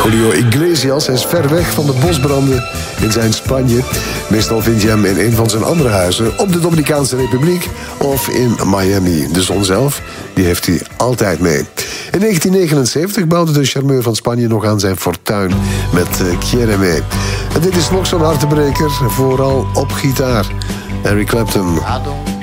Julio Iglesias is ver weg van de bosbranden in zijn Spanje. Meestal vind je hem in een van zijn andere huizen op de Dominicaanse Republiek of in Miami. De zon zelf, die heeft hij altijd mee. In 1979 bouwde de charmeur van Spanje nog aan zijn fortuin met Quiéreme. En dit is nog zo'n hartebreker, vooral op gitaar. Eric Clapton.